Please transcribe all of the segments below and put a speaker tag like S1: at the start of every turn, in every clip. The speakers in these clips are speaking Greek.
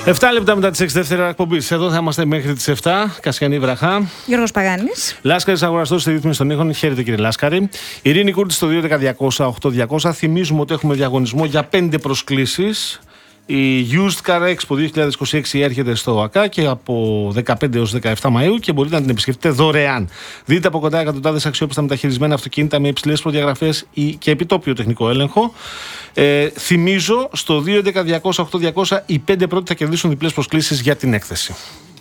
S1: 7 λεπτά μετά τις 6 δεύτερα εκπομπής. Εδώ θα είμαστε μέχρι τις 7. Κασιανή Βραχά.
S2: Γιώργος Παγάνης.
S1: Λάσκαρης Αγοραστός στη ρύθμιση των ήχων. Χαίρετε κύριε Λάσκαρη. Ειρήνη Κούρτη στο 2.10.200.8.200. Θυμίζουμε ότι έχουμε διαγωνισμό για 5 προσκλήσεις. Η Used Car Expo 2026 έρχεται στο ΟΑΚΑ και από 15 έως 17 Μαΐου και μπορείτε να την επισκεφτείτε δωρεάν. Δείτε από κοντά εκατοντάδες αξιόπιστα μεταχειρισμένα αυτοκίνητα με υψηλές προδιαγραφές και επιτόπιο τεχνικό έλεγχο. Θυμίζω στο 2.11.200.8.200 οι 5 πρώτοι θα κερδίσουν διπλές προσκλήσεις για την έκθεση.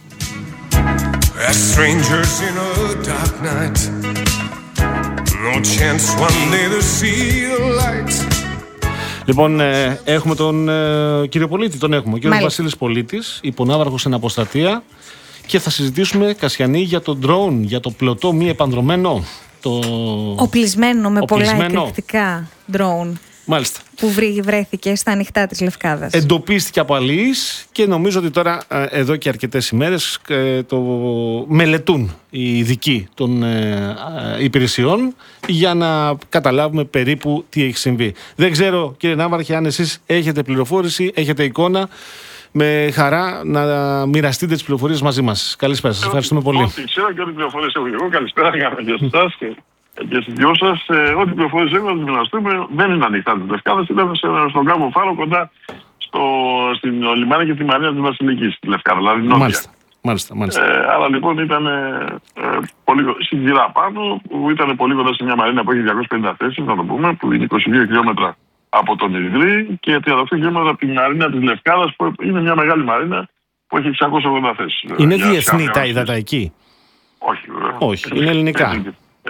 S1: Λοιπόν, έχουμε τον κύριο Πολίτη, τον έχουμε. Ο κύριος Βασίλης Πολίτης, υπονάβαρχος εν αποστατεία. Και θα συζητήσουμε, Κασιανή, για το drone, για το πλωτό μη επανδρομένο.
S2: Οπλισμένο με πολλά εκρηκτικά drone.
S1: Μάλιστα.
S2: Που βρέθηκε στα ανοιχτά της Λευκάδας.
S1: Εντοπίστηκε από αλληλείς και νομίζω ότι τώρα εδώ και αρκετές ημέρες το μελετούν οι ειδικοί των υπηρεσιών για να καταλάβουμε περίπου τι έχει συμβεί. Δεν ξέρω, κύριε Ναύαρχε, αν εσείς έχετε πληροφόρηση, έχετε εικόνα. Με χαρά να μοιραστείτε τις πληροφορίες μαζί μας. Καλησπέρα σας. Ευχαριστούμε πολύ.
S3: Ό,τι ξέρω και ό,τι πληροφορίες έχω εγώ. Καλησπέρα για εσάς και στις δυο σας. Ό,τι πληροφορίες έχω να τις μοιραστούμε. Δεν είναι ανοιχτά τις Λευκάδες. Ήταν στον κάμπο Φάρο κοντά στην λιμάνια και τη Μαρία της Βασιλικής. Τη Λευκάδα, δηλαδή νότια.
S1: Μάλιστα.
S3: Αλλά λοιπόν ήταν πολύ στην γυρά πάνω, που ήταν πολύ κοντά σε μια μαρίνα που έχει 250 θέσεις, να το πούμε, που είναι 22 χιλιόμετρα από τον Ιδρύ και 38 χιλιόμετρα από τη μαρίνα της Λευκάδας, που είναι μια μεγάλη μαρίνα που έχει 680 θέσεις.
S1: Είναι διεθνή τα ύδατα εκεί?
S3: Όχι, βέβαια.
S1: Όχι, είναι ελληνικά.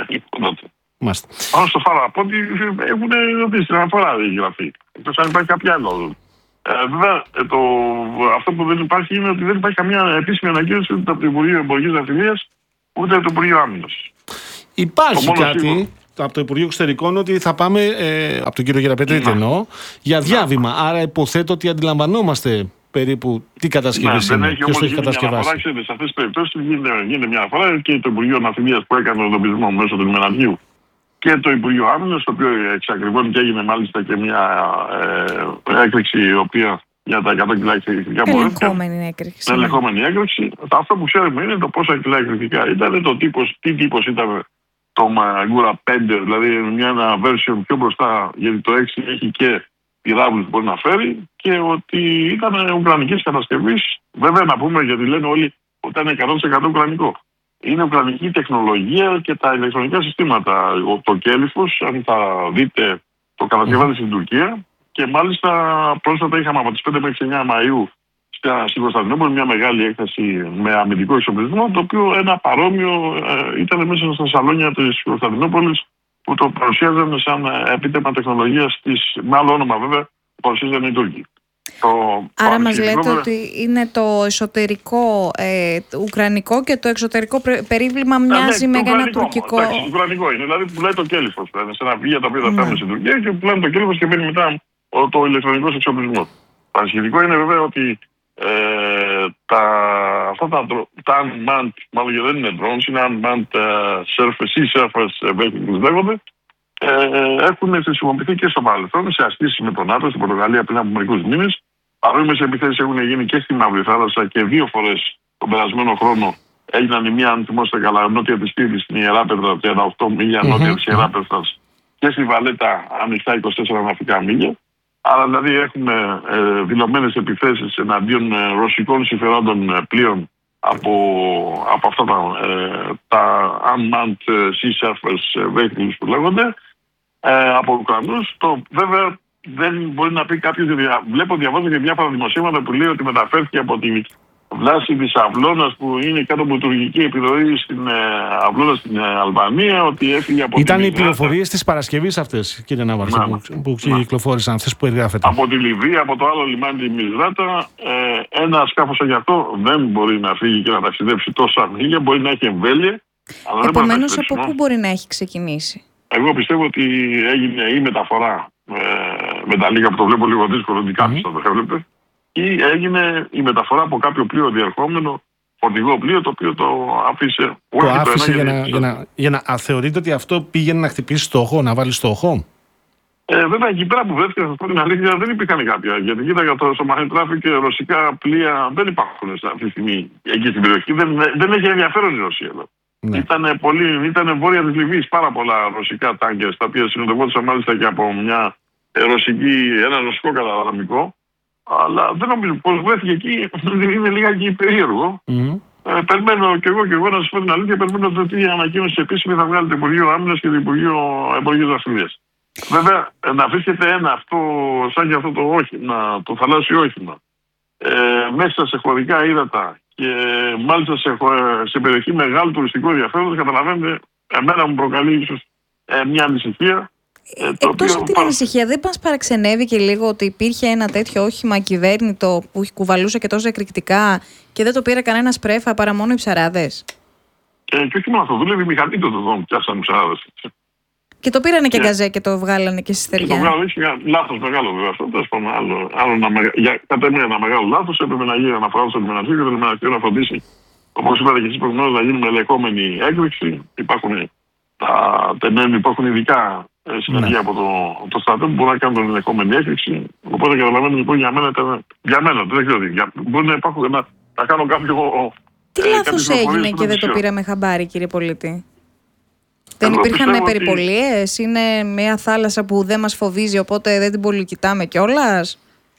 S3: Μάλιστα. Πάνω στο Φάρο, από ό,τι έχουν ρωτήσει την αναφορά η γραφή. Εκτός αν υπάρχει κάποια άλλο. Βέβαια, αυτό που δεν υπάρχει είναι ότι δεν υπάρχει καμία επίσημη ανακοίνωση ούτε από το Υπουργείο Εμπορικής Ναυτιλίας ούτε από το Υπουργείο Άμυνας.
S1: Υπάρχει κάτι από το Υπουργείο Εξωτερικών ότι θα πάμε, από τον κύριο Γεραπετρίτη εννοώ, για διάβημα. Άρα υποθέτω ότι αντιλαμβανόμαστε περίπου τι κατασκευή είναι. Ποιος το έχει κατασκευάσει.
S3: Σε αυτές τις περιπτώσεις γίνεται μια αναφορά και το Υπουργείο Ναυτιλίας που έκανε τον εντοπισμό μέσω του λιμεναδιού και το Υπουργείο Άμυνας, το οποίο εξακριβώνει και έγινε μάλιστα και μια έκρηξη η οποία για τα 100 κιλά εκρηκτικά μπορέσια. Ελεγχόμενη έκρηξη. Αυτό που ξέρουμε είναι το πόσα κιλά εκρηκτικά ήταν, τι τύπος ήταν το Magura 5, δηλαδή ένα version πιο μπροστά, γιατί το 6 έχει και πυράβλους που μπορεί να φέρει, και ότι ήταν ουκρανικής κατασκευής. Βέβαια να πούμε, γιατί λένε όλοι ότι ήταν 100% ουκρανικό. Είναι ουκρανική τεχνολογία και τα ηλεκτρονικά συστήματα. Το κέλυφος, αν θα δείτε, το κατασκευάζει στην Τουρκία και μάλιστα πρόσφατα είχαμε από τις 5 μέχρι 9 Μαΐου στην Κωνσταντινούπολη μια μεγάλη έκθεση με αμυντικό εξοπλισμό, το οποίο ένα παρόμοιο ήταν μέσα στα σαλόνια της Κωνσταντινούπολης που το παρουσίαζαν σαν επίτευγμα τεχνολογίας με άλλο όνομα βέβαια, που παρουσίαζαν οι Τούρκοι.
S2: Άρα μας λέτε ότι είναι το εσωτερικό ουκρανικό και το εξωτερικό περίβλημα μοιάζει με ένα τουρκικό.
S3: Το ουκρανικό είναι, δηλαδή που πουλάει το κέλυφος. Δηλαδή σε ένα βιβλίο τα οποία θα φτάνουν στην Τουρκία και πουλάνε το κέλυφος και μπαίνει μετά το ηλεκτρονικό εξοπλισμό. Το ανησυχητικό είναι βέβαια ότι αυτά τα unmanned, μάλλον δεν είναι drones, είναι unmanned sea-surface vehicles λέγονται, έχουν χρησιμοποιηθεί και στο παρελθόν σε ασκήσεις με τον ΝΑΤΟ στην Πορτογαλία πριν από μερικούς μήνες. Παρόμοιες επιθέσεις έχουν γίνει και στη Μαύρη Θάλασσα και 2 φορές τον περασμένο χρόνο. Έγιναν η μία, αν θυμόστε καλά, νότια της Κρήτης, στην Ιεράπετρα, 38 μίλια νότια της Ιεράπετρας, και στη Βαλέτα ανοιχτά 24 ναυτικά μίλια. Άρα δηλαδή έχουμε δηλωμένες επιθέσεις εναντίον ρωσικών συμφερόντων πλοίων από αυτά τα unmanned sea surface vehicles που λέγονται, από Ουκρανούς. Βέβαια δεν μπορεί να πει κάποιος, διαβάζω και διάφορα δημοσίευματα που λέει ότι μεταφέρθηκε από τη βλάση της Αυλώνας που είναι κάτω από τουρκική επιρροή στην Αυλώνα στην Αλβανία, ότι έφυγε από
S1: ήταν οι πληροφορίες της Παρασκευής αυτές, κύριε Ναύαρχε, που κυκλοφόρησαν, αυτές που εγγράφεται.
S3: Από τη Λιβύη, από το άλλο λιμάνι Μισράτα, ένα σκάφος σαν γι' αυτό δεν μπορεί να φύγει και να ταξιδέψει τόσα μίλια, μπορεί να έχει εμβέλεια.
S2: Επομένως, από πού μπορεί να έχει ξεκινήσει?
S3: Εγώ πιστεύω ότι έγινε η μεταφορά με τα λίγα που το βλέπω λίγο δύσκολο, ότι κάποιος θα το έβλεπε, ή έγινε η μεταφορά από κάποιο πλοίο διερχόμενο, φορτηγό πλοίο, το οποίο το άφησε.
S1: Το άφησε για να θεωρείτε ότι αυτό πήγαινε να χτυπήσει στόχο, να βάλει στόχο.
S3: Βέβαια, εκεί πέρα που βρέθηκα, θα πω την αλήθεια, δεν υπήρχαν κάποια. Γιατί κοίταγα στο Μαχαιτράφι και ρωσικά πλοία δεν υπάρχουν αυτή τη στιγμή εκεί στην περιοχή. Δεν έχει ενδιαφέρον η Ρωσία εδώ. Ναι. Ήταν βόρεια της Λιβύης πάρα πολλά ρωσικά τάγκερ, τα οποία συνοδευόντουσαν μάλιστα και από ένα ρωσικό καταδραμικό. Αλλά δεν νομίζω πως βρέθηκε εκεί, είναι λίγα περίεργο. Περιμένω και εγώ να σας πω την αλήθεια, περιμένω ότι η ανακοίνωση επίσημη θα βγάλει το Υπουργείο Άμυνας και το Υπουργείο Εμπορικής Δραστηριότητας. Βέβαια, να βρίσκεται σαν και αυτό το θαλάσσιο όχημα μέσα σε χωρικά ύδατα και μάλιστα σε περιοχή μεγάλου τουριστικού ενδιαφέροντος, καταλαβαίνετε, εμένα μου προκαλεί ίσως μια ανησυχία.
S2: Εκτός από την ανησυχία, δεν μας παραξενεύει και λίγο ότι υπήρχε ένα τέτοιο όχημα κυβέρνητο που κουβαλούσε και τόσο εκρηκτικά και δεν το πήρε κανένα πρέφα παρά μόνο οι ψαράδες?
S3: Και όχι μόνο αυτό, δούλευε η μηχανή του εδώ, πιάσαν οι ψαράδες.
S2: Και το πήρανε και γκαζέ και το βγάλανε και στη στεριά.
S3: Το βγάλανε, είχε λάθος μεγάλο βέβαια αυτό. Κατά ένα μεγάλο λάθος, έπρεπε να γίνει αναφορά στο λιμεναρχείο και το λιμεναρχείο να φροντίσει, όπως είπατε και εσείς προηγουμένως, να γίνει με ελεγχόμενη έκρηξη. Υπάρχουν ειδικά συνεργεία από το στρατό που μπορούν να κάνουν την ελεγχόμενη έκρηξη. Οπότε καταλαβαίνετε λοιπόν για μένα, δεν ξέρω τι. Μπορεί να υπάρχουν να κάνω κάποιο.
S2: Τι λάθος έγινε και δεν το πήραμε χαμπάρι, κύριε Πολίτη? Δεν υπήρχαν περιπολίες? Είναι μια θάλασσα που δεν μας φοβίζει, οπότε δεν την πολυκοιτάμε κιόλας?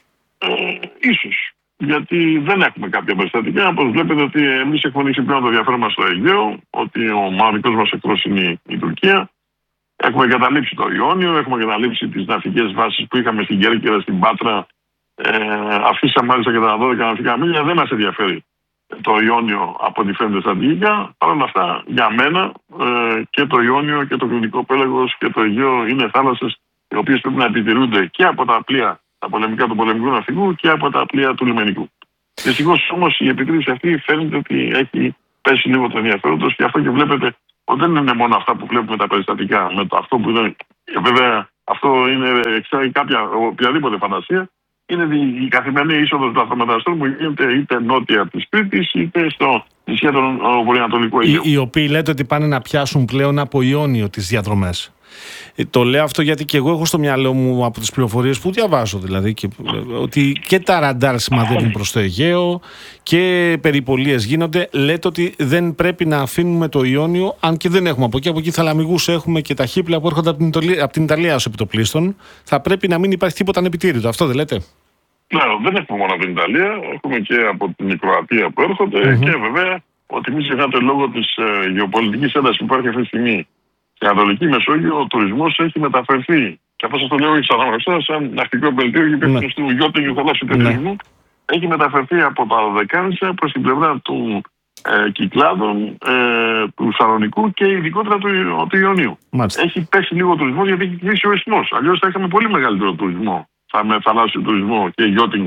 S3: Ίσως. Γιατί δεν έχουμε κάποια περιστατικά. Όπως βλέπετε ότι εμείς έχουμε ανοίξει πλέον το ενδιαφέρον μας στο Αιγαίο, ότι ο μοναδικός μας εχθρός είναι η Τουρκία. Έχουμε καταλήψει το Ιόνιο, έχουμε καταλήψει τις ναυτικές βάσεις που είχαμε στην Κέρκυρα, στην Πάτρα. Αφήσαμε μάλιστα και τα 12 ναυτικά μίλια. Δεν μας ενδιαφέρει το Ιόνιο από ό,τι φαίνεται στρατηγικά. Παρ' όλα αυτά, για μένα και το Ιόνιο και το Κλινικό Πέλαγος και το Αιγαίο είναι θάλασσες οι οποίες πρέπει να επιτηρούνται και από τα πλοία τα πολεμικά του πολεμικού ναυτικού και από τα πλοία του λιμενικού. Δυστυχώς όμως η επιτήρηση αυτή φαίνεται ότι έχει πέσει λίγο το ενδιαφέροντος και αυτό και βλέπετε ότι δεν είναι μόνο αυτά που βλέπουμε τα περιστατικά. Αυτό που είναι, βέβαια αυτό είναι οποιαδήποτε φαντασία. Είναι η καθημερινή είσοδος των αυτομεταναστών που γίνεται είτε νότια της Κρήτης είτε στο νησιά των βορειοανατολικού Αιγαίου.
S1: Οι οποίοι λέτε ότι πάνε να πιάσουν πλέον από Ιόνιο τις διαδρομές. Το λέω αυτό γιατί και εγώ έχω στο μυαλό μου από τις πληροφορίες που διαβάζω δηλαδή ότι και τα ραντάρ σημαδεύουν προς το Αιγαίο και περιπολίες γίνονται. Λέτε ότι δεν πρέπει να αφήνουμε το Ιόνιο, αν και δεν έχουμε από εκεί θαλαμιγούς έχουμε και τα χίπλα που έρχονται από την Ιταλία ως επιτοπλίστων. Θα πρέπει να μην υπάρχει τίποτα ανεπιτήρητο. Αυτό δεν λέτε?
S3: Ναι, δεν έχουμε μόνο από την Ιταλία, έχουμε και από την Κροατία που έρχονται και βέβαια ότι μην ξεχνάτε λόγω της γεωπολιτικής έντασης που υπάρχει αυτή τη στιγμή στην Ανατολική Μεσόγειο, ο τουρισμός έχει μεταφερθεί. Και αυτό σας το λέω σαν αναγνωστά, σαν ναυτικό πελτίο και υπεύθυνος του γιώτινγκ και θαλάσσιου τουρισμού. Έχει μεταφερθεί από τα Δωδεκάνησα προς την πλευρά του Κυκλάδων, του Σαλονικού και ειδικότερα του Ιωνίου. Έχει πέσει λίγο ο τουρισμός γιατί έχει κλείσει ο ιστμός. Αλλιώς θα είχαμε πολύ μεγαλύτερο τουρισμό, με θαλάσσιο τουρισμό και γιώτινγκ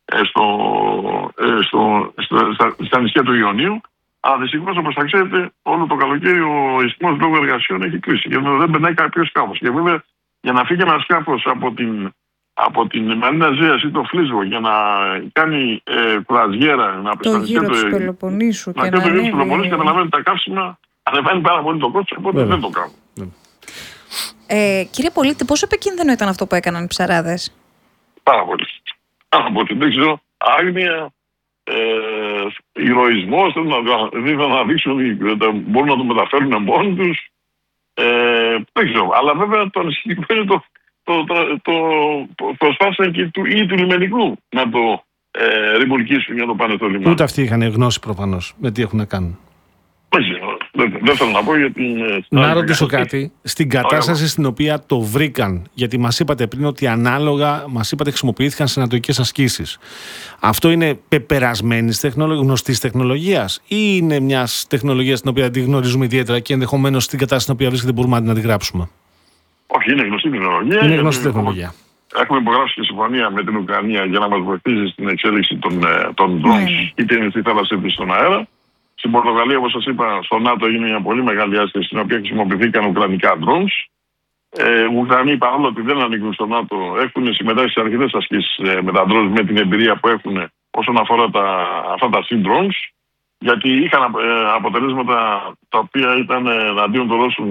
S3: στα νησιά του Ιωνίου. Αλλά δυστυχώς, όπως θα ξέρετε, όλο το καλοκαίρι ο ιστμός λόγω εργασιών έχει κλείσει και δεν περνάει κάποιο σκάφος. Και βέβαια, για να φύγει ένα σκάφος από την Μαρίνα Ζέας ή το Φλίσβο για να κάνει κρουαζιέρα, να
S2: το γύρο του Πελοποννήσου και να ανέβει.
S3: Καταλαβαίνετε, τα καύσιμα ανεβαίνει πάρα πολύ το κόστος, οπότε δεν το κάνουν.
S2: Κύριε Πολίτη, πόσο επικίνδυνο ήταν αυτό που έκαναν οι ψαράδες?
S3: Πάρα πολύ. Δεν ξέρω, άγνοια. Ηρωισμός, δεν θα δείξουν, μπορούν να το μεταφέρουν μόνοι τους. Δεν ξέρω. Αλλά βέβαια το ανησυχητικό είναι το προσπάθησαν και του λιμενικού να το ρημουλκίσουν για να το πάνε στο λιμάνι.
S1: Ούτε αυτοί είχαν γνώση προφανώς με τι έχουν να κάνουν.
S3: Δεν θέλω να πω γιατί.
S1: Να ρωτήσω κάτι. Στην κατάσταση στην οποία το βρήκαν, γιατί μας είπατε πριν ότι ανάλογα χρησιμοποιήθηκαν σε ανατολικές ασκήσεις. Αυτό είναι πεπερασμένης γνωστής τεχνολογίας ή είναι μιας τεχνολογίας την οποία δεν τη γνωρίζουμε ιδιαίτερα και ενδεχομένως στην κατάσταση στην οποία βρίσκεται μπορούμε να την αντιγράψουμε?
S3: Όχι, είναι γνωστή τεχνολογία.
S1: Είναι γνωστή τεχνολογία.
S3: Έχουμε υπογράψει και συμφωνία με την Ουκρανία για να μας βοηθήσει στην εξέλιξη των drones, είτε είναι στη θάλασσα είτε στον αέρα. Στην Πορτογαλία, όπως σας είπα, στο ΝΑΤΟ έγινε μια πολύ μεγάλη άσκηση στην οποία χρησιμοποιηθήκαν ουκρανικά drones. Οι Ουκρανοί, παρόλο ότι δεν ανήκουν στο ΝΑΤΟ, έχουν συμμετάσχει σε αρκετές ασκήσεις με τα drones, με την εμπειρία που έχουν όσον αφορά αυτά τα drones, γιατί είχαν αποτελέσματα τα οποία ήταν εναντίον των Ρώσων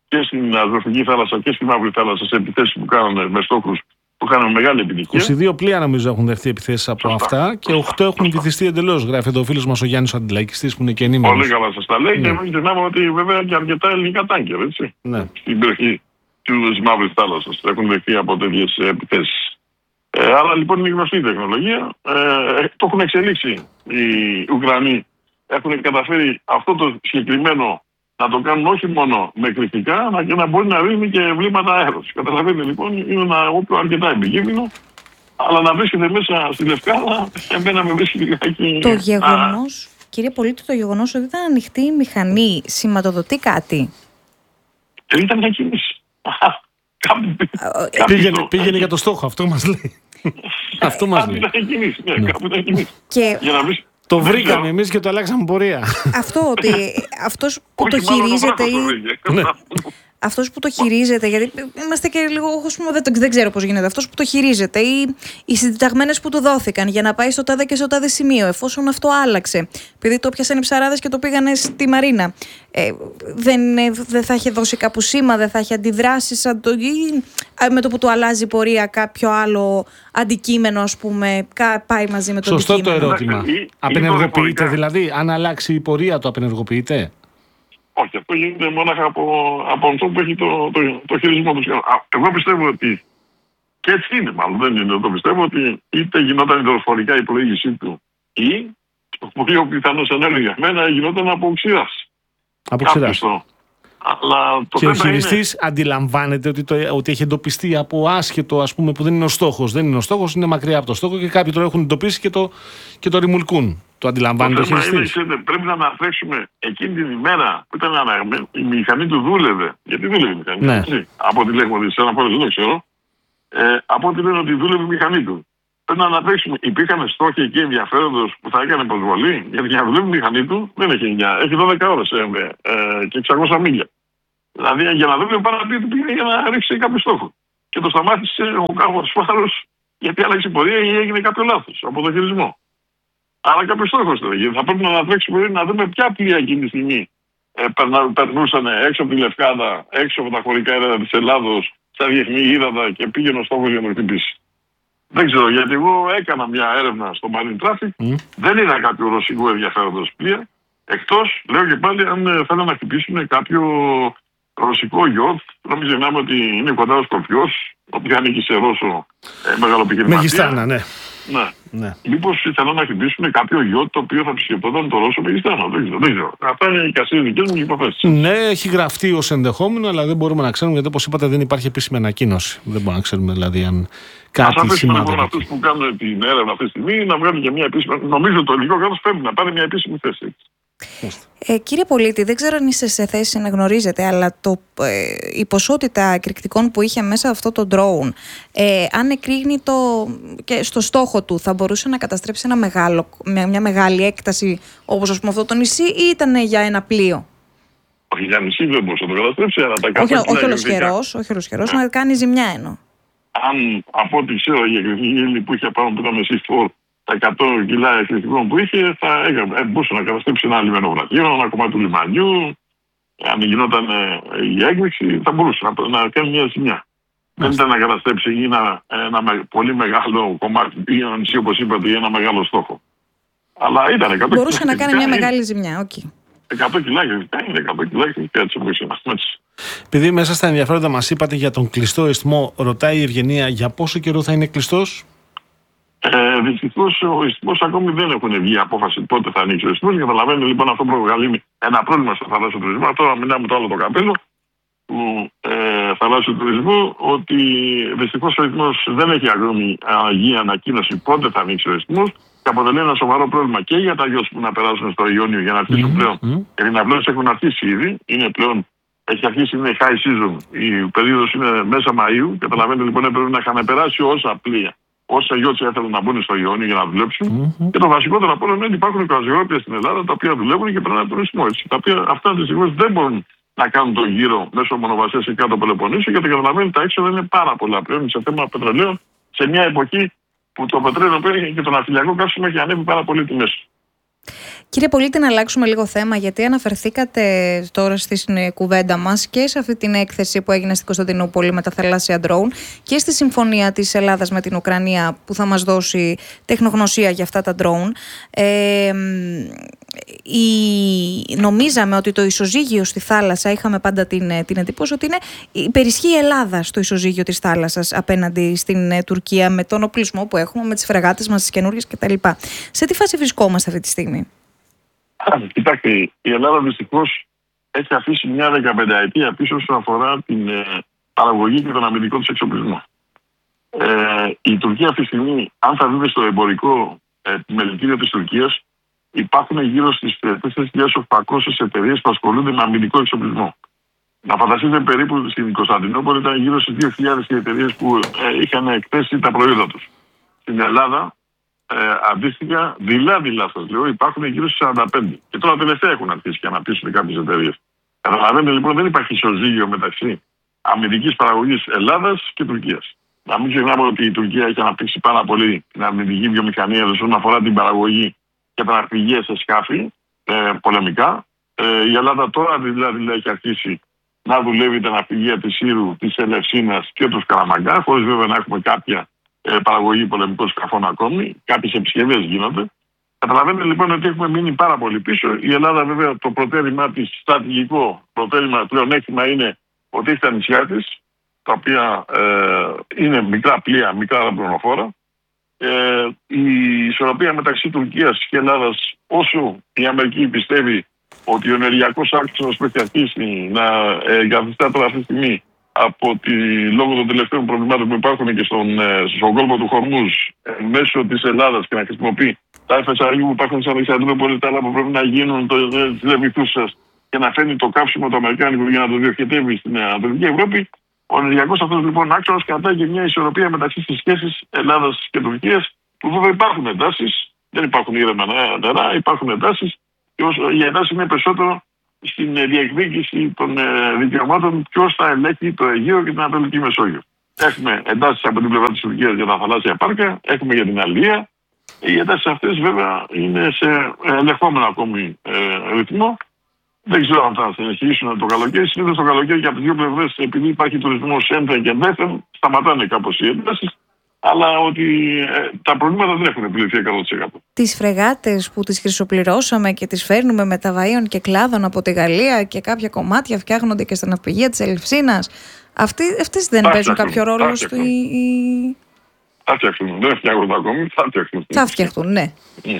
S3: και στην Αζωφική θάλασσα και στη Μαύρη θάλασσα σε επιθέσεις που κάνανε με στόχους που είχαν μεγάλη επιτυχία.
S1: 22 πλοία νομίζω έχουν δεχτεί επιθέσεις από αυτά και 8 έχουν βυθιστεί εντελώς. Γράφει εδώ ο φίλος μας ο Γιάννης Αντιλαϊκιστής που είναι και ενήμερος.
S3: Πολύ καλά σας τα λέει και μην ξεχνάμε ότι βέβαια και αρκετά ελληνικά τάγκερ, έτσι.
S1: Ναι.
S3: Στην περιοχή της Μαύρης θάλασσας έχουν δεχτεί από τέτοιες επιθέσεις. Άρα λοιπόν είναι γνωστή η τεχνολογία. Το έχουν εξελίξει οι Ουκρανοί. Έχουν καταφέρει αυτό το συγκεκριμένο να το κάνουν όχι μόνο με κριτικά, αλλά και να μπορεί να ρίχνει και βλήματα αέρος. Καταλαβαίνετε λοιπόν, είναι ένα όπλο αρκετά επικίνδυνο, αλλά να βρίσκεται μέσα στη Λευκάδα, εμένα με βρίσκει λιγάκι.
S2: Το γεγονός, κύριε Πολίτη, το γεγονός ότι ήταν ανοιχτή η μηχανή σηματοδοτεί κάτι?
S3: Ήταν μια κίνηση.
S1: Πήγαινε για το στόχο, αυτό μας λέει. Αυτό μας λέει.
S3: Ήταν κίνηση, ναι, κάπου ήταν κίνηση.
S2: Και
S1: το βρήκαμε εμείς και το αλλάξαμε πορεία.
S2: αυτό ότι αυτός που το χειρίζεται αυτός που το χειρίζεται, γιατί είμαστε και λίγο, δεν ξέρω πώς γίνεται, αυτός που το χειρίζεται ή οι συνταγμένες που του δόθηκαν για να πάει στο τάδε και στο τάδε σημείο, εφόσον αυτό άλλαξε, επειδή το πιάσαν οι ψαράδες και το πήγανε στη Μαρίνα, δεν θα είχε δώσει κάπου σήμα, δεν θα είχε αντιδράσει σαν το, ή με το που του αλλάζει πορεία κάποιο άλλο αντικείμενο, ας πούμε, πάει μαζί με το
S1: σωστό
S2: αντικείμενο.
S1: το ερώτημα. Απενεργοποιείται δηλαδή, αν αλλάξει η πορεία το απενεργοποιείται?
S3: Όχι, αυτό γίνεται μόναχα από αυτό που έχει το χειρισμό του. Εγώ πιστεύω ότι, και έτσι είναι μάλλον, δεν είναι, το πιστεύω ότι είτε γινόταν υδροσφορικά η πλοήγησή του ή, το οποίο πιθανώς ανέλεγε για μένα, γινόταν από οξύδας.
S1: Από οξύδας.
S3: Αλλά
S1: και ο χειριστής αντιλαμβάνεται ότι έχει εντοπιστεί από άσχετο, ας πούμε, που δεν είναι ο στόχος. Δεν είναι ο στόχος, είναι μακριά από το στόχο και κάποιοι το έχουν εντοπίσει και το ρημουλκούν. Το αντιλαμβάνεται ο χειριστής?
S3: Πρέπει να ανατρέξουμε εκείνη την ημέρα που ήταν αναγμένη, η μηχανή του δούλευε. Γιατί δούλευε η μηχανή?
S1: Ναι.
S3: Από ό,τι λέγουμε σε ένα πόλεμο, δεν το ξέρω. Από ό,τι λένε ότι δούλευε η μηχανή του. Πρέπει να ανατρέξουμε. Υπήρχαν στόχοι εκεί ενδιαφέροντος που θα έκανε προσβολή? Γιατί για να δουλεύει η μηχανή του δεν έχει 9, έχει 12 ώρες και 600 μίλια. Δηλαδή για να δούμε πάνω από τι πήγε για να ρίξει κάποιο στόχο. Και το σταμάτησε ο κάγος Φάρος γιατί άλλαξε η πορεία ή έγινε κάποιο λάθος από το χειρισμό. Αλλά κάποιο στόχο τώρα. Γιατί θα πρέπει να ανατρέξουμε να δούμε ποια πλοία εκείνη τη στιγμή περνούσαν έξω από τη Λευκάδα, έξω από τα χωρικά ύδατα της Ελλάδος, στα διεθνή ύδατα και πήγαινε ο στόχος για να το χτυπήσει. Δεν ξέρω, γιατί εγώ έκανα μια έρευνα στο Marine Traffic, δεν είδα κάποιο ρωσικό ενδιαφέροντος πλοία, εκτός, λέω και πάλι, αν θέλουν να χτυπήσουν κάποιο ρωσικό γιότ. Νομίζω ότι είναι κοντά ο Σκορπιός, ο οποίος ανήκει σε Ρώσο μεγαλοπιχειρηματία.
S1: Μεγιστάνα, ναι.
S3: Ναι. Μήπως ήθελαν να χτυπήσουν κάποιο γιότ το οποίο θα επισκεπτόταν το Ρώσο Μεγιστάνα. Δεν ξέρω. Αυτά είναι οι κασίες δικές μου υποθέσεις.
S1: Ναι, έχει γραφτεί ως ενδεχόμενο, αλλά δεν μπορούμε να ξέρουμε, γιατί όπως είπατε δεν υπάρχει επίσημη ανακοίνωση. Δεν μπορούμε να ξέρουμε δηλαδή αν κάτι σημαίνει.
S3: Λοιπόν, αυτούς που κάνουν την έρευνα αυτή τη στιγμή να βγάλουν και μια επίσημη. Νομίζω το ελληνικό κράτος πρέπει να πάρει μια επίσημη θέση.
S2: Κύριε Πολίτη, δεν ξέρω αν είστε σε θέση να γνωρίζετε, αλλά η ποσότητα εκρηκτικών που είχε μέσα αυτό το drone, αν εκρήγνει και στο στόχο του, θα μπορούσε να καταστρέψει μια μεγάλη έκταση, όπως ας πούμε αυτό το νησί, ή ήταν για ένα πλοίο?
S3: Όχι, για νησί δεν μπορούσε να το καταστρέψει, αλλά τα
S2: όχι ολοσχερός, να κάνει ζημιά εννοώ.
S3: Αν από ό,τι ξέρω η εκρηκτική ύλη που είχε πάνω που ήταν C4, τα 100 κιλά εκρηκτικών που είχε, θα μπορούσε να καταστρέψει ένα λιμενοβραχείο, ένα κομμάτι του λιμανιού. Αν γινόταν η έκρηξη, θα μπορούσε να κάνει μια ζημιά. Δεν ήταν να καταστρέψει ένα πολύ μεγάλο κομμάτι, ή ένα νησί, όπως είπατε, ή ένα μεγάλο στόχο. Αλλά ήταν 100 κιλά.
S2: Μπορούσε να κάνει μια μεγάλη ζημιά, οκ.
S3: 100 κιλά εκρηκτικά είναι 100 κιλά εκρηκτικά, έτσι όπως είναι.
S1: Επειδή μέσα στα ενδιαφέροντα μας είπατε για τον κλειστό ισθμό, ρωτάει η Ευγενία για πόσο καιρό θα είναι κλειστός?
S3: Δυστυχώς ο ισθμός ακόμη δεν έχουν βγει απόφαση πότε θα ανοίξει ο ισθμός. Καταλαβαίνετε λοιπόν αυτό προκαλεί ένα πρόβλημα στο θαλάσσιο τουρισμό. Τώρα μιλάμε το άλλο το καπέλο του θαλάσσιου τουρισμού, ότι δυστυχώς ο ισθμός δεν έχει ακόμη αγία ανακοίνωση πότε θα ανοίξει ο ισθμός και αποτελεί ένα σοβαρό πρόβλημα και για τα γιότ που να περάσουν στο Ιόνιο για να αρχίσουν πλέον. Οι ναυλώσεις έχουν αρχίσει ήδη, έχει αρχίσει, είναι high season, η περίοδος είναι μέσα Μαΐου. Καταλαβαίνετε λοιπόν έπρεπε να είχαν περάσει όσα πλοία, όσα γιότς έθελαν να μπουν στο Ιόνιο για να δουλέψουν. Και το βασικότερο από όλα είναι ότι υπάρχουν κρουαζιερόπλοια στην Ελλάδα τα οποία δουλεύουν και περνάνε τουρισμό. Τα οποία αυτά δυστυχώς δεν μπορούν να κάνουν τον γύρο μέσω μονοβασίας ή κάτω Πελοποννήσου, γιατί καταλαβαίνετε τα έξοδα είναι πάρα πολλά πλέον σε θέμα πετρελαίων, σε μια εποχή που το πετρέλαιο και το ναυτιλιακό καύσιμο έχει ανέβει πάρα πολύ τιμές.
S2: Κύριε Πολίτη, να αλλάξουμε λίγο θέμα, γιατί αναφερθήκατε τώρα στην κουβέντα μας και σε αυτή την έκθεση που έγινε στην Κωνσταντινούπολη με τα θαλάσσια ντρόουν και στη συμφωνία της Ελλάδας με την Ουκρανία που θα μας δώσει τεχνογνωσία για αυτά τα ντρόουν. Νομίζαμε ότι το ισοζύγιο στη θάλασσα, είχαμε πάντα την εντύπωση ότι υπερισχύει η Ελλάδα στο ισοζύγιο της θάλασσας απέναντι στην Τουρκία, με τον οπλισμό που έχουμε, με τις φρεγάτες μας, τις καινούργιες κτλ. Σε τι φάση βρισκόμαστε αυτή τη στιγμή?
S3: Κοιτάξτε, η Ελλάδα δυστυχώς έχει αφήσει μια 15ετία πίσω όσον αφορά την παραγωγή και τον αμυντικό της εξοπλισμό. Η Τουρκία αυτή τη στιγμή, αν θα δείτε στο εμπορικό επιμελητήριο της Τουρκίας, υπάρχουν γύρω στις 4.800 εταιρείες που ασχολούνται με αμυντικό εξοπλισμό. Να φανταστείτε, περίπου στην Κωνσταντινούπολη ήταν γύρω στις 2.000 εταιρείες που είχαν εκθέσει τα προϊόντα τους. Στην Ελλάδα, αντίστοιχα, δειλά σας λέω, υπάρχουν γύρω στις 45. Και τώρα τελευταία έχουν αρχίσει και αναπτύσσουν κάποιες εταιρείες. Καταλαβαίνετε λοιπόν, δεν υπάρχει ισοζύγιο μεταξύ αμυντικής παραγωγής Ελλάδας και Τουρκίας. Να μην ξεχνάμε ότι η Τουρκία έχει αναπτύξει πάρα πολύ την αμυντική βιομηχανία όσον αφορά την παραγωγή και τα ναυπηγεία σε σκάφη πολεμικά. Η Ελλάδα τώρα δηλαδή έχει αρχίσει να δουλεύει τα ναυπηγεία της Ήρου, της Ελευσίνας και του Σκαραμαγκά, χωρίς βέβαια να έχουμε κάποια παραγωγή πολεμικών σκαφών ακόμη. Κάποιες επισκευές γίνονται. Καταλαβαίνετε λοιπόν ότι έχουμε μείνει πάρα πολύ πίσω. Η Ελλάδα, βέβαια, το προτέρημά της, στρατηγικό προτέρημα, πλεονέκτημα είναι ότι έχει τα νησιά της, τα οποία είναι μικρά πλοία, μικρά δαμπρονοφόρα. Η ισορροπία μεταξύ Τουρκίας και Ελλάδας, όσο η Αμερική πιστεύει ότι ο ενεργειακός άξονας που έχει αρχίσει να εγκαθιστά τώρα αυτή τη στιγμή λόγω των τελευταίων προβλημάτων που υπάρχουν και στον κόλπο του Χορμούζ μέσω της Ελλάδας και να χρησιμοποιεί τα FSRU που υπάρχουν στην Αλεξανδρούπολη, τα άλλα που πρέπει να γίνουν, τις Λεβιθούσας, και να φέρνει το κάψιμο το αμερικάνικο για να το διοχετεύει στην Ανατολική Ευρώπη. Ο ενεργειακός αυτός λοιπόν άξονας κρατάει και μια ισορροπία μεταξύ στις σχέσεις Ελλάδας και Τουρκίας, που βέβαια υπάρχουν εντάσεις, δεν υπάρχουν ήρεμα νερά, υπάρχουν εντάσεις, και οι εντάσεις είναι περισσότερο στην διεκδίκηση των δικαιωμάτων ποιος θα ελέγχει το Αιγαίο και την Ανατολική Μεσόγειο. Έχουμε εντάσεις από την πλευρά της Τουρκίας για τα θαλάσσια πάρκα, έχουμε για την αλληλεία. Οι εντάσεις αυτές βέβαια είναι σε ελεγχόμενο ακόμη ρυθμό. Δεν ξέρω αν θα συνεχίσουν το καλοκαίρι. Συνήθως το καλοκαίρι και από τις δύο πλευρές, επειδή υπάρχει τουρισμός ένθεν και δέθεν, σταματάνε κάπως οι εντάσεις. Αλλά ότι τα προβλήματα δεν έχουν επιληθεί 100%. Τις
S2: φρεγάτες που τις χρυσοπληρώσαμε και τις φέρνουμε με τα βαΐων και κλάδων από τη Γαλλία και κάποια κομμάτια φτιάχνονται και στα ναυπηγεία της Ελευσίνας, αυτές δεν παίζουν κάποιο ρόλο στο...
S3: Θα φτιαχτούν, δεν φτιάχνονται ακόμη, θα φτιαχτούν.
S2: Θα φτιαχτούν, ναι.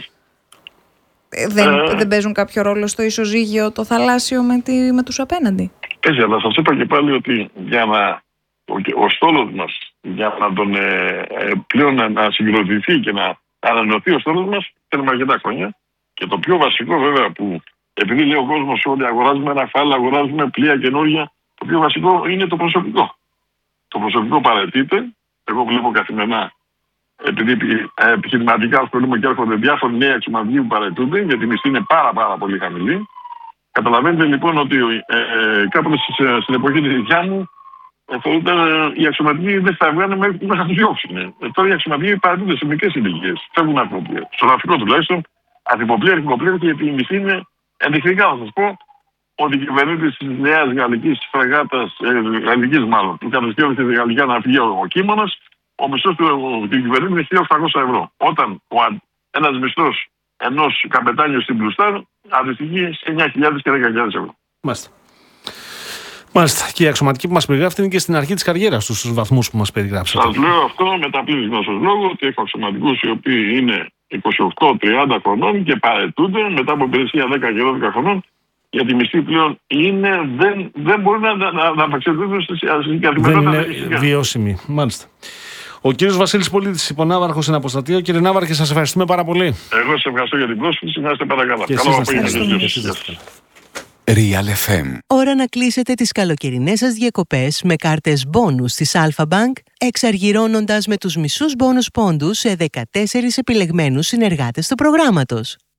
S2: Δεν παίζουν κάποιο ρόλο στο ισοζύγιο το θαλάσσιο με τους απέναντι?
S3: Έτσι, αλλά σας είπα και πάλι ότι για να... ο στόλος μας, για να τον πλέον να συγκροτηθεί και να ανανεωθεί ο στόλος μας, θέλουμε αρκετά χρόνια. Και το πιο βασικό βέβαια, που επειδή λέει ο κόσμος ότι αγοράζουμε ναυτάλια, αγοράζουμε πλοία καινούργια, το πιο βασικό είναι το προσωπικό. Το προσωπικό παραιτείται. Εγώ βλέπω καθημερινά, επειδή επιχειρηματικά ασχολούμαι και έρχονται διάφοροι νέοι αξιωματικοί που παραιτούνται, γιατί η μισθή είναι πάρα πολύ χαμηλή. Καταλαβαίνετε λοιπόν ότι κάποτε στην εποχή τη δικιά μου, οι αξιωματικοί δεν θα βγάλουν μέχρι να του διώξουν. Τώρα οι αξιωματικοί παρατηρούνται σε μικρές ηλικίες. Φεύγουν από το πλοίο. Στο ναυτικό τουλάχιστον, αρχιποπλοία, και η μισθή είναι ενδεικτικά. Θα σας πω ότι η κυβερνήτης της νέας γαλλικής φρεγάτας, γαλλικής μάλλον, που κατασκεύασε τη γαλλικά ναυπηγεία ο Κίμωνας, ο μισθός του κυβερνήτη είναι 1.800 ευρώ. Όταν ένας μισθός ενός καπετάνιου στην Πλουστάρ αντιστοιχεί σε 9.000 και 10.000 ευρώ.
S1: Μάλιστα. Και η αξιωματική που μας περιγράφει είναι και στην αρχή της καριέρας τους, στους βαθμούς που μας περιγράψατε.
S3: Σας λέω αυτό με τα πλήρης γνώσεως λόγου, ότι έχω αξιωματικούς οι οποίοι είναι 28-30 χρονών και παραιτούνται μετά από υπηρεσία 10 και 12 χρονών, γιατί η μισθή πλέον δεν μπορεί να απαξιοποιηθούν στην καθημερινότητα.
S1: Δεν είναι βιώσιμη. Μάλιστα. Ο κύριος Βασίλης Πολίτης, υπονάβαρχος στην Αποστατείο. Κύριε Ναύαρχε, σας ευχαριστούμε πάρα πολύ.
S3: Εγώ σας ευχαριστώ για την πρόσκληση. Να είστε παρακαλώ.
S1: Καλό απόγευμα.
S4: Real FM. Ώρα να κλείσετε τις καλοκαιρινές σας διακοπές με κάρτες μπόνους της Alpha Bank, εξαργυρώνοντας με τους μισούς μπόνους πόντους σε 14 επιλεγμένους συνεργάτες του προγράμματος.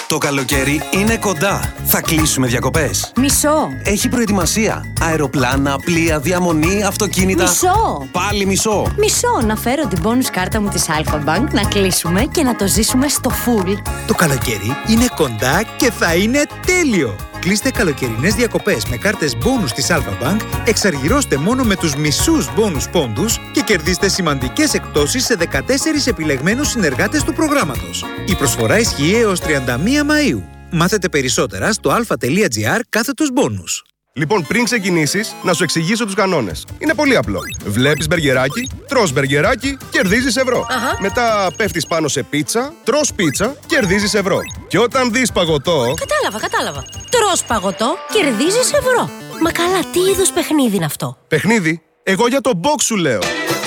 S5: Το καλοκαίρι είναι κοντά. Θα κλείσουμε διακοπές.
S2: Μισό.
S5: Έχει προετοιμασία. Αεροπλάνα, πλοία, διαμονή, αυτοκίνητα.
S2: Μισό.
S5: Πάλι μισό.
S2: Μισό. Να φέρω την bonus κάρτα μου της Alpha Bank, να κλείσουμε και να το ζήσουμε στο full.
S6: Το καλοκαίρι είναι κοντά και θα είναι τέλειο. Κλείστε καλοκαιρινές διακοπές με κάρτες bonus της Alpha Bank, εξαργυρώστε μόνο με τους μισούς bonus πόντους και κερδίστε σημαντικές εκπτώσεις σε 14 επιλεγμένους συνεργάτες του προγράμματος. Η προσφορά ισχύει έως 31 Μαΐου. Μάθετε περισσότερα στο alpha.gr/bonus.
S7: Λοιπόν, πριν ξεκινήσεις, να σου εξηγήσω τους κανόνες. Είναι πολύ απλό. Βλέπεις μπεργκεράκι, τρως μπεργκεράκι, κερδίζεις ευρώ. Μετά πέφτεις πάνω σε πίτσα, τρως πίτσα, κερδίζεις ευρώ. Και όταν δεις παγωτό...
S8: Κατάλαβα. Τρως παγωτό, κερδίζεις ευρώ. Μα καλά, τι είδους παιχνίδι είναι αυτό?
S7: Παιχνίδι? Εγώ για το box σου λέω.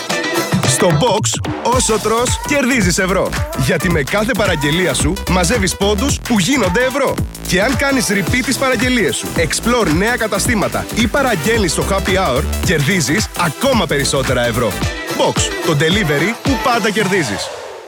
S7: Στο box, όσο τρως, κερδίζεις ευρώ. Γιατί με κάθε παραγγελία σου μαζεύεις πόντους που γίνονται ευρώ. Και αν κάνεις repeat τις παραγγελίες σου, explore νέα καταστήματα ή παραγγέλνεις στο happy hour, κερδίζεις ακόμα περισσότερα ευρώ. Box, το delivery που πάντα κερδίζεις.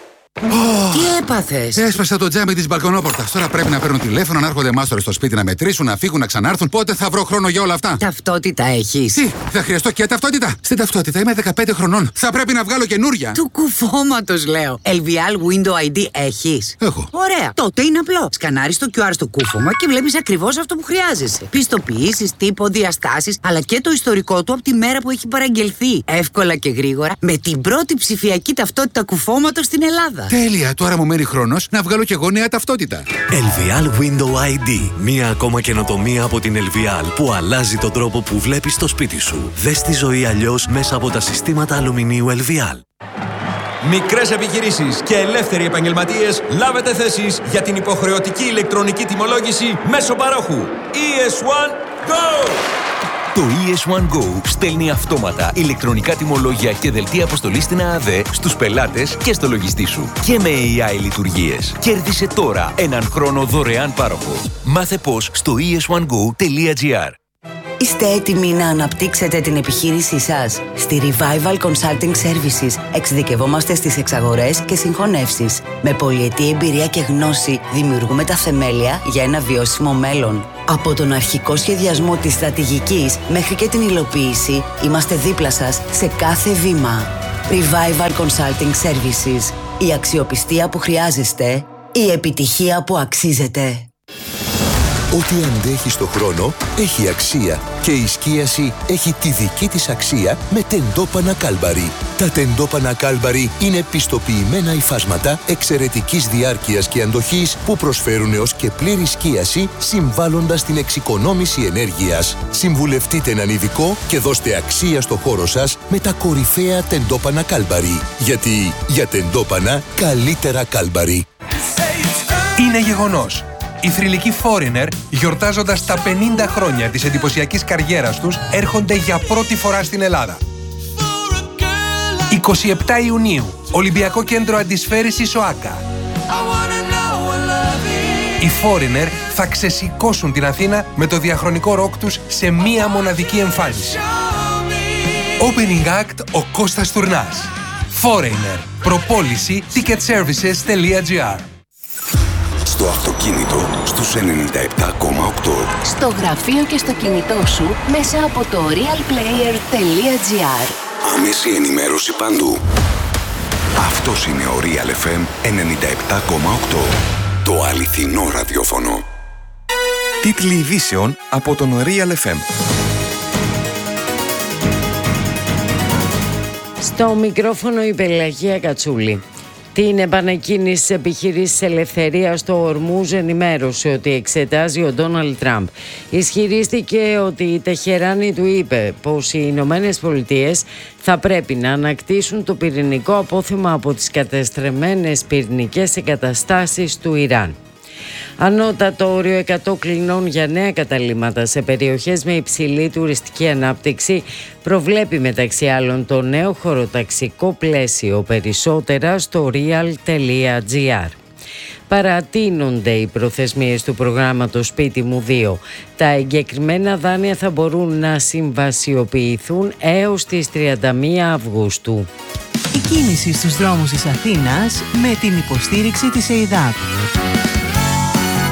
S9: Τι έπαθες? Έσπασα το τζάμι της μπαλκονόπορτας. Τώρα πρέπει να παίρνουν τηλέφωνο, να έρχονται μάστορες στο σπίτι να μετρήσουν, να φύγουν, να ξανάρθουν. Πότε θα βρω χρόνο για όλα αυτά?
S8: Ταυτότητα έχεις?
S9: Τι, θα χρειαστώ και ταυτότητα? Στην ταυτότητα είμαι 15 χρονών. Θα πρέπει να βγάλω καινούρια.
S8: Του κουφώματος λέω. LVL Window ID έχεις?
S9: Έχω.
S8: Ωραία. Τότε είναι απλό. Σκανάρεις το QR στο κούφωμα και βλέπεις ακριβώς αυτό που χρειάζεσαι. Πιστοποιήσεις, τύπο, διαστάσεις, αλλά και το ιστορικό του από τη μέρα που έχει παραγγελθεί. Εύκολα και γρήγορα, με την πρώτη ψηφιακή ταυτότητα κουφώματος στην Ελλάδα.
S9: Τέλεια, τώρα μου μένει χρόνος να βγάλω κι εγώ νέα ταυτότητα.
S10: LVL Window ID. Μία ακόμα καινοτομία από την LVL που αλλάζει τον τρόπο που βλέπεις το σπίτι σου. Δες τη ζωή αλλιώς μέσα από τα συστήματα αλουμινίου LVL.
S11: Μικρές επιχειρήσεις και ελεύθεροι επαγγελματίες, λάβετε θέσεις για την υποχρεωτική ηλεκτρονική τιμολόγηση μέσω παρόχου. ES1 Go!
S12: Το ES1 Go στέλνει αυτόματα ηλεκτρονικά τιμολόγια και δελτία αποστολής στην ΑΑΔ στους πελάτες και στο λογιστή σου. Και με AI λειτουργίες. Κέρδισε τώρα έναν χρόνο δωρεάν πάροχο. Μάθε πώς στο es1go.gr.
S8: Είστε έτοιμοι να αναπτύξετε την επιχείρησή σας? Στη Revival Consulting Services εξειδικευόμαστε στις εξαγορές και συγχωνεύσεις. Με πολυετή εμπειρία και γνώση δημιουργούμε τα θεμέλια για ένα βιώσιμο μέλλον. Από τον αρχικό σχεδιασμό της στρατηγικής μέχρι και την υλοποίηση, είμαστε δίπλα σας σε κάθε βήμα. Revival Consulting Services. Η αξιοπιστία που χρειάζεστε, η επιτυχία που αξίζετε.
S13: Ό,τι αντέχει στο χρόνο έχει αξία και η σκίαση έχει τη δική της αξία με τεντόπανα Κάλμπαρι. Τα τεντόπανα Κάλμπαρι είναι πιστοποιημένα υφάσματα εξαιρετικής διάρκειας και αντοχής που προσφέρουν έως και πλήρη σκίαση συμβάλλοντας στην εξοικονόμηση ενέργειας. Συμβουλευτείτε έναν ειδικό και δώστε αξία στο χώρο σας με τα κορυφαία τεντόπανα Κάλμπαρι. Γιατί για τεντόπανα καλύτερα Κάλμπαρι.
S14: Είναι γεγονός. Οι θρυλικοί Foreigner, γιορτάζοντας τα 50 χρόνια της εντυπωσιακής καριέρας τους, έρχονται για πρώτη φορά στην Ελλάδα. 27 Ιουνίου, Ολυμπιακό Κέντρο Αντισφαίρησης ΟΑΚΑ. Οι Foreigner θα ξεσηκώσουν την Αθήνα με το διαχρονικό ροκ τους σε μία μοναδική εμφάνιση. Opening Act ο Κώστας Τουρνάς. Foreigner. Προπόληση ticketservices.gr.
S13: Στο αυτοκίνητο στους 97,8.
S15: Στο γραφείο και στο κινητό σου μέσα από το realplayer.gr.
S13: Άμεση ενημέρωση παντού. Αυτός είναι ο Real FM 97,8. Το αληθινό ραδιόφωνο.
S16: Τίτλοι ειδήσεων από τον Real FM.
S17: Στο μικρόφωνο η Πελαγία Κατσούλη. Την επανεκκίνηση της επιχειρήσης ελευθερίας στο Ορμούζ ενημέρωσε ότι εξετάζει ο Ντόναλντ Τραμπ. Ισχυρίστηκε ότι η Τεχεράνη του είπε πως οι Ηνωμένες Πολιτείες θα πρέπει να ανακτήσουν το πυρηνικό απόθεμα από τις κατεστρεμμένες πυρηνικές εγκαταστάσεις του Ιράν. Ανώτατο όριο 100 κλινών για νέα καταλύματα σε περιοχές με υψηλή τουριστική ανάπτυξη προβλέπει μεταξύ άλλων το νέο χωροταξικό πλαίσιο. Περισσότερα στο real.gr. Παρατείνονται οι προθεσμίες του προγράμματος Σπίτι μου 2. Τα εγκεκριμένα δάνεια θα μπορούν να συμβασιοποιηθούν έως τις 31 Αυγούστου.
S4: Η κίνηση στους δρόμους της Αθήνας με την υποστήριξη της ΕΙΔΑΠ.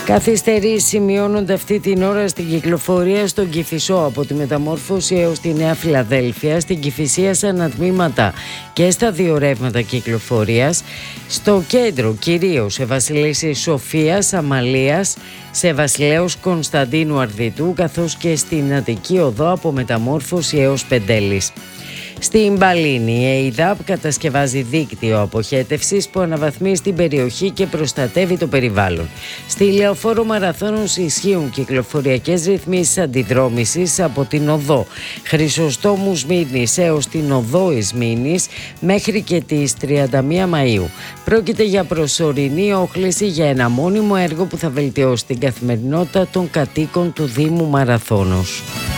S17: Καθυστερήσεις σημειώνονται αυτή την ώρα στην κυκλοφορία στον Κηφισό από τη Μεταμόρφωση έως τη Νέα Φιλαδέλφεια, στην Κηφισία σε ανατμήματα και στα δύο ρεύματα κυκλοφορίας, στο κέντρο κυρίως σε Βασιλίσσης Σοφίας, Αμαλίας, σε Βασιλέως Κωνσταντίνου Αρδιτού, καθώς και στην Αττική Οδό από Μεταμόρφωση έως Πεντέλης. Στην Μπαλίνη, η ΕΙΔΑΠ κατασκευάζει δίκτυο αποχέτευσης που αναβαθμίζει την περιοχή και προστατεύει το περιβάλλον. Στη Λεωφόρο Μαραθώνους ισχύουν κυκλοφοριακές ρυθμίσεις αντιδρόμησης από την Οδό Χρυσοστόμου Σμύρνης έως την Οδό Ισμήνης μέχρι και τις 31 Μαΐου. Πρόκειται για προσωρινή όχληση για ένα μόνιμο έργο που θα βελτιώσει την καθημερινότητα των κατοίκων του Δήμου Μαραθώνος.